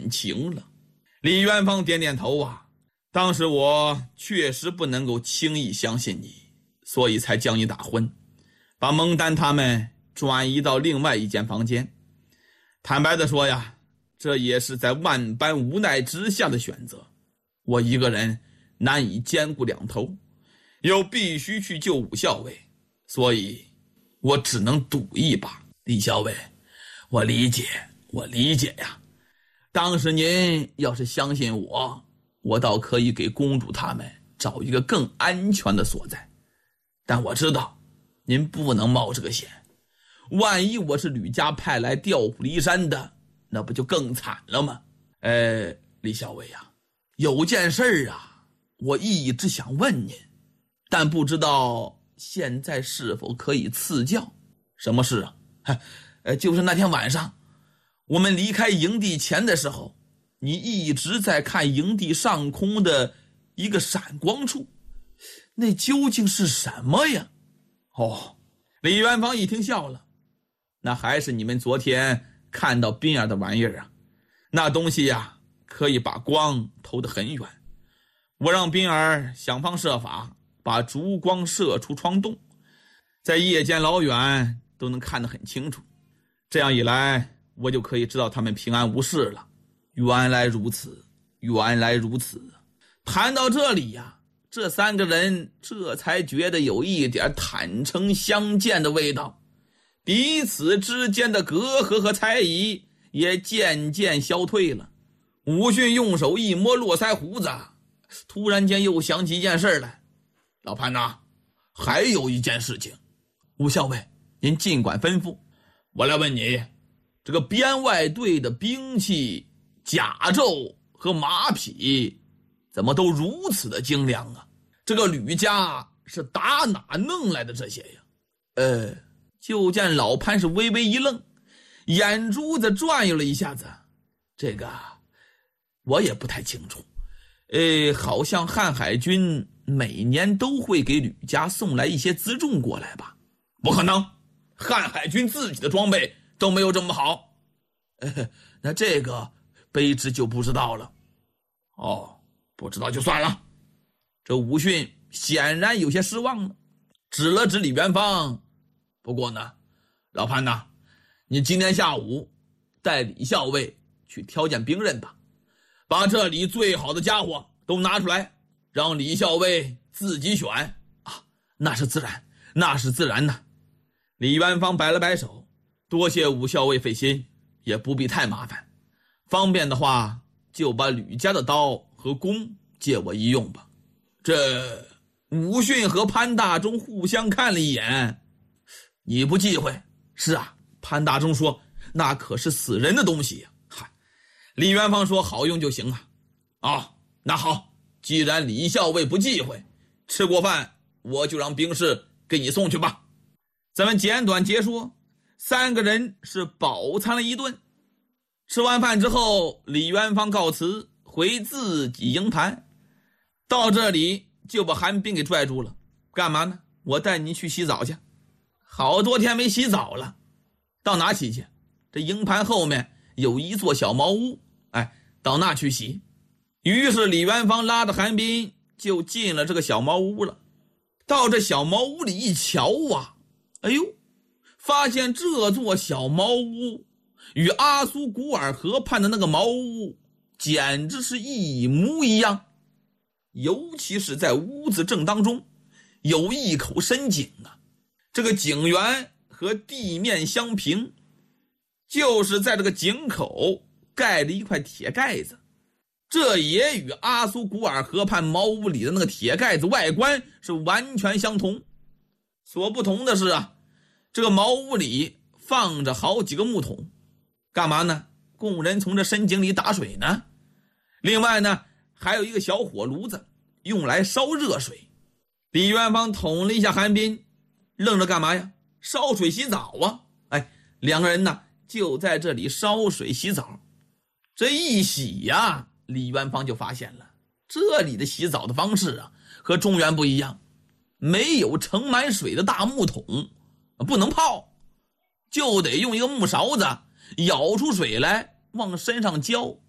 感情了。李元芳点点头啊，当时我确实不能够轻易相信你，所以才将你打昏，把蒙丹他们转移到另外一间房间。坦白的说呀，这也是在万般无奈之下的选择。我一个人难以兼顾两头，又必须去救武校尉，所以我只能赌一把。李校尉，我理解呀。当时您要是相信我，我倒可以给公主他们找一个更安全的所在。但我知道您不能冒这个险，万一我是吕家派来调虎离山的，那不就更惨了吗？李校尉啊，有件事啊，我一直想问您，但不知道现在是否可以赐教。什么事啊？就是那天晚上我们离开营地前的时候，你一直在看营地上空的一个闪光处，那究竟是什么呀？李元芳一听笑了，那还是你们昨天看到冰儿的玩意儿啊。那东西呀，可以把光投得很远，我让冰儿想方设法把烛光射出窗洞，在夜间老远都能看得很清楚。这样一来，我就可以知道他们平安无事了。原来如此。谈到这里呀，这三个人这才觉得有一点坦诚相见的味道，彼此之间的隔阂和猜疑也渐渐消退了。武训用手一摸络腮胡子，突然间又想起一件事来。老潘呐，还有一件事情。武校尉，您尽管吩咐。我来问你，这个边外队的兵器、甲胄和马匹怎么都如此的精良啊？这个吕家是打哪弄来的这些呀？就见老潘是微微一愣，眼珠子转悠了一下子。这个我也不太清楚。好像瀚海军每年都会给吕家送来一些辎重过来吧？不可能，瀚海军自己的装备都没有这么好。那这个卑职就不知道了。不知道就算了。这武训显然有些失望了，指了指李元芳。不过呢，老潘呐，你今天下午带李校尉去挑拣兵刃吧，把这里最好的家伙都拿出来，让李校尉自己选啊。那是自然呐。李元芳摆了摆手，多谢武校尉费心，也不必太麻烦，方便的话就把吕家的刀和弓借我一用吧。这武训和潘大忠互相看了一眼。你不忌讳？是啊，潘大忠说那可是死人的东西呀。李元芳说好用就行啊。那好，既然李校尉不忌讳，吃过饭我就让兵士给你送去吧。咱们简短结说，三个人是饱餐了一顿。吃完饭之后，李元芳告辞回自己营盘。到这里就把韩冰给拽住了。干嘛呢？我带你去洗澡去。好多天没洗澡了。到哪洗去？这营盘后面有一座小茅屋，到那去洗。于是李元芳拉着韩冰就进了这个小茅屋了。到这小茅屋里一瞧啊，发现这座小茅屋与阿苏古尔河畔的那个茅屋简直是一模一样。尤其是在屋子正当中有一口深井啊，这个井缘和地面相平，就是在这个井口盖了一块铁盖子，这也与阿苏古尔河畔茅屋里的那个铁盖子外观是完全相同。所不同的是这个茅屋里放着好几个木桶，干嘛呢？供人从这深井里打水呢。另外呢，还有一个小火炉子用来烧热水。李元芳捅了一下韩冰，愣着干嘛呀？烧水洗澡啊。两个人呢就在这里烧水洗澡。这一洗呀，李元芳就发现了这里的洗澡的方式和中原不一样，没有盛满水的大木桶，不能泡，就得用一个木勺子舀出水来往身上浇。